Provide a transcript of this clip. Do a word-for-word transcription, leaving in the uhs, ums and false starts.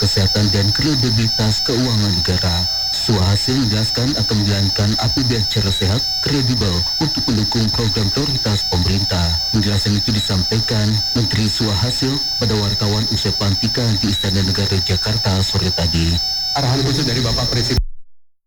kesehatan dan kredibilitas keuangan negara. Suhasil menjelaskan akan menjalankan A P B N secara sehat, kredibel untuk mendukung program prioritas pemerintah. Penjelasan itu disampaikan Menteri Suhasil pada wartawan usai pelantikan di Istana Negara Jakarta sore tadi. Arahan khusus dari Bapak Presiden.